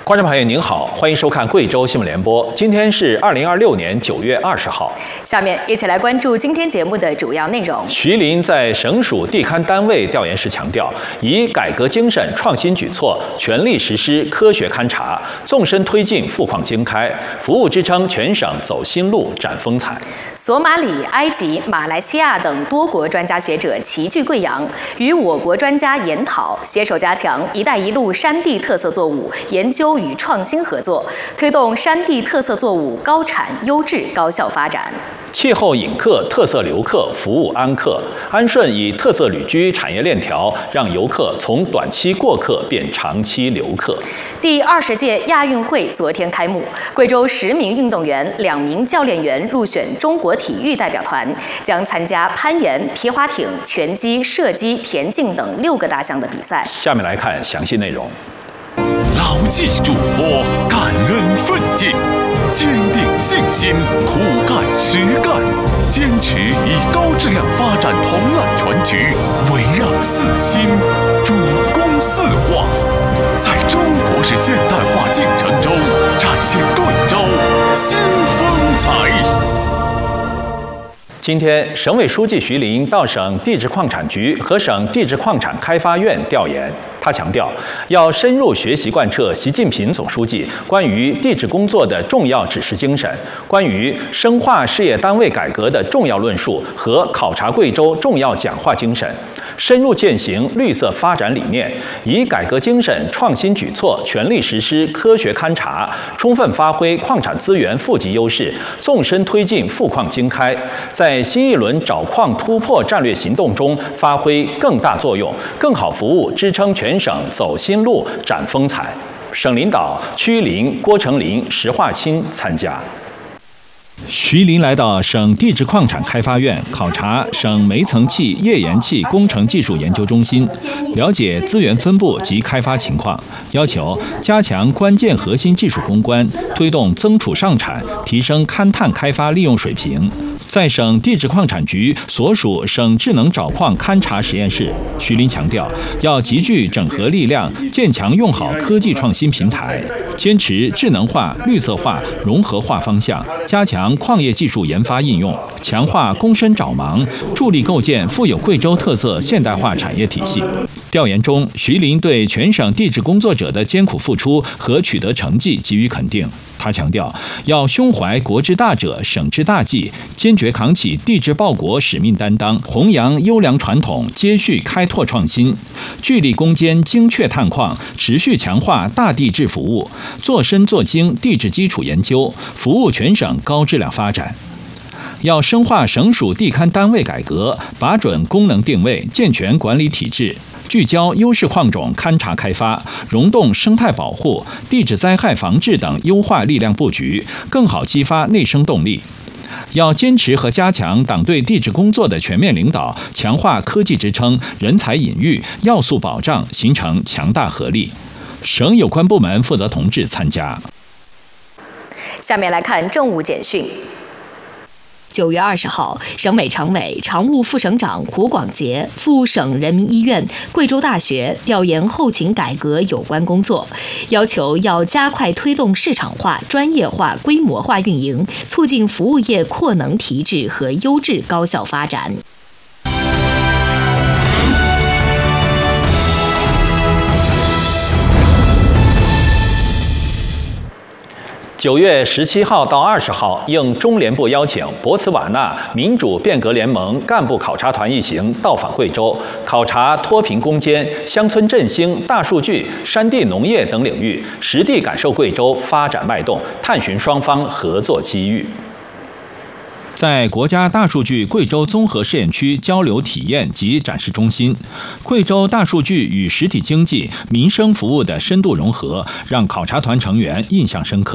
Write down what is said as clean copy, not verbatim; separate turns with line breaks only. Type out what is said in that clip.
观众朋友您好，欢迎收看贵州新闻联播。今天是2026年9月20号。
下面一起来关注今天节目的主要内容。
徐林在省属地勘单位调研时强调，以改革精神、创新举措，全力实施科学勘察，纵深推进富矿经开，服务支撑全省走新路、展风采。
索马里、埃及、马来西亚等多国专家学者齐聚贵阳，与我国专家研讨，携手加强“一带一路”山地特色作物研究与创新合作，推动山地特色作物高产、优质、高效发展。
气候引客、特色留客，服务安客。安顺以特色旅居产业链条，让游客从短期过客变长期留客。
第20届亚运会昨天开幕，贵州10名运动员、2名教练员入选中国体育代表团，将参加攀岩、皮划艇、拳击、射击、田径等6个大项的比赛。
下面来看详细内容。
牢记嘱托，感恩奋进，坚定信心，苦干实干，坚持以高质量发展同揽全局，围绕4新，主攻4化，在中国式现代化进程中展现贵州新风采。
今天，省委书记徐林到省地质矿产局和省地质矿产开发院调研。他强调，要深入学习贯彻习近平总书记关于地质工作的重要指示精神，关于深化事业单位改革的重要论述和考察贵州重要讲话精神，深入践行绿色发展理念，以改革精神、创新举措，全力实施科学勘察，充分发挥矿产资源富集优势，纵深推进富矿经开，在新一轮找矿突破战略行动中发挥更大作用，更好服务支撑全省走新路、展风采。省领导曲林、郭成林、石化清参加。徐林来到省地质矿产开发院考察省煤层气页岩气工程技术研究中心，了解资源分布及开发情况，要求加强关键核心技术攻关，推动增储上产，提升勘探开发利用水平。在省地质矿产局所属省智能找矿勘察实验室，徐林强调，要集聚整合力量，建强用好科技创新平台，坚持智能化、绿色化、融合化方向，加强矿业技术研发应用，强化躬身找盲，助力构建富有贵州特色现代化产业体系。调研中，徐林对全省地质工作者的艰苦付出和取得成绩给予肯定。他强调，要胸怀国之大者、省之大计，坚决扛起地质报国使命担当，弘扬优良传统，接续开拓创新，聚力攻坚精确探矿，持续强化大地质服务，做深做精地质基础研究，服务全省高质量发展。要深化省属地勘单位改革，把准功能定位，健全管理体制，聚焦优势矿种勘察开发，融动生态保护、地质灾害防治等优化力量布局，更好激发内生动力。要坚持和加强党对地质工作的全面领导，强化科技支撑、人才引育、要素保障，形成强大合力。省有关部门负责同志参加。
下面来看政务简讯。
9月20号，省委常委、常务副省长胡广杰赴省人民医院、贵州大学调研后勤改革有关工作，要求要加快推动市场化、专业化、规模化运营，促进服务业扩能提质和优质高效发展。
9月17号到20号，应中联部邀请，博茨瓦纳民主变革联盟干部考察团一行到访贵州，考察脱贫攻坚、乡村振兴、大数据、山地农业等领域，实地感受贵州发展脉动，探寻双方合作机遇。在国家大数据贵州综合试验区交流体验及展示中心，贵州大数据与实体经济、民生服务的深度融合，让考察团成员印象深刻。